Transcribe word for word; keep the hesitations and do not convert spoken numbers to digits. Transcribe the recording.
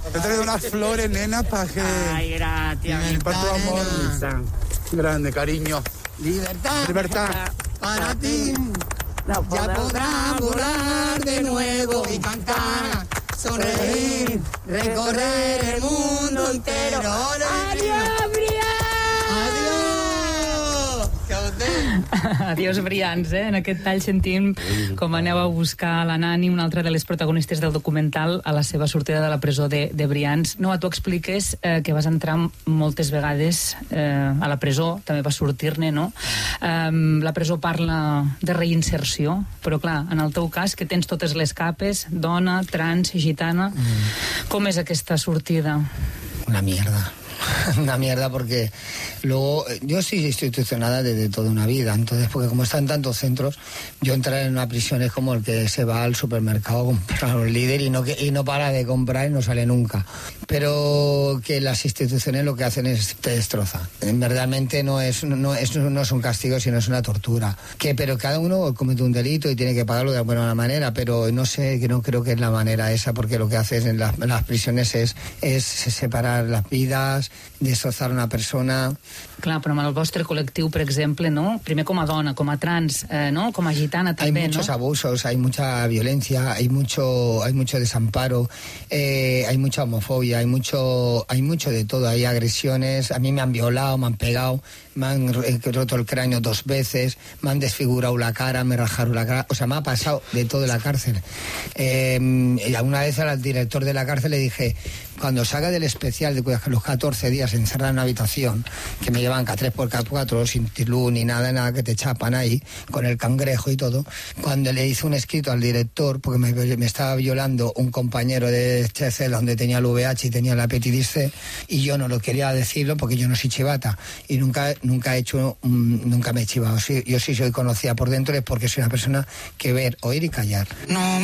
Te he traído unas flores, nena, para que... Ay, gracias. Para tu amor. Nena. Grande, cariño. Libertad. Libertad. Para ti. No Ya podrás volar de nuevo y cantar, sonreír, recorrer el mundo entero. Adiós, Brian! Adiós! Que us Adiós, Brians, eh? En aquest tall sentim com aneu a buscar la Nani, una altra de les protagonistes del documental, a la seva sortida de la presó de, de Brians. No, tu expliques eh, que vas entrar moltes vegades eh, a la presó, també vas sortir-ne, no? Eh, la presó parla de reinserció, però clar, en el teu cas, que tens totes les capes, dona, trans, gitana, mm. com és aquesta sortida? Una mierda. Una mierda porque luego yo sí institucionada desde toda una vida, entonces porque como están tantos centros, yo entrar en una prisión es como el que se va al supermercado a comprar un líder y no, que, y no para de comprar y no sale nunca, pero que las instituciones lo que hacen es te destrozan. Verdaderamente no es, no es, no es un castigo, sino es una tortura, que pero cada uno comete un delito y tiene que pagarlo de alguna manera, pero no sé, que no creo que es la manera esa, porque lo que haces en, la, en las prisiones es, es separar las vidas, destrozar una persona. Clar, però amb el vostre col·lectiu, per exemple, no? Primer com a dona, com a trans, eh, no? Com a gitana també, hay muchos ¿no? abusos, hay mucha violencia, hay mucho, hay mucho desamparo, eh, hay mucha homofobia, hay mucho, hay mucho de todo, hay agresiones, a mí me han violado, me han pegado, me han roto el cráneo dos veces, me han desfigurado la cara, me rajaron la cara, o sea, me ha pasado de todo en la cárcel. Eh, una vez al director de la cárcel le dije, cuando salga del especial de los catorce días encerrado en una habitación, que me llevan K tres por K cuatro, sin luz ni nada, nada, que te chapan ahí, con el cangrejo y todo, cuando le hice un escrito al director, porque me, me estaba violando un compañero de esta celda donde tenía el V I H y tenía la hepatitis C, y yo no lo quería decirlo porque yo no soy chivata, y nunca, nunca he hecho, um, nunca me he chivado. Sí, yo sí soy conocida por dentro, es porque soy una persona que ver, oír y callar. No.